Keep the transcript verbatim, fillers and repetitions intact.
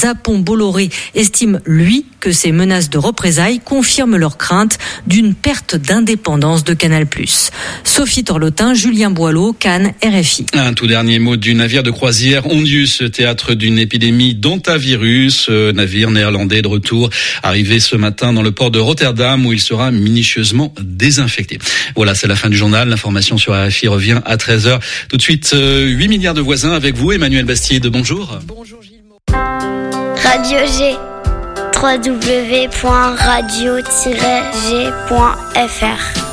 Zapon-Bolloré estime, lui, que ces menaces de représailles confirment leur crainte d'une perte d'indépendance de Canal+. Sophie Torlotin, Julien Boileau, Cannes, R F I. Un tout dernier mot du navire de croisière Ondius, théâtre d'une épidémie d'hantavirus. Navire néerlandais de retour, arrivé ce matin dans le port de Rotterdam où il sera minutieusement désinfecté. Voilà, c'est la fin du journal. L'information sur R F I revient à treize heures. Tout de suite, euh, huit milliards de voisins avec vous, Emmanuel Bastide. Bonjour. Bonjour Gilles. Radio G. w w w point radio tiret g point f r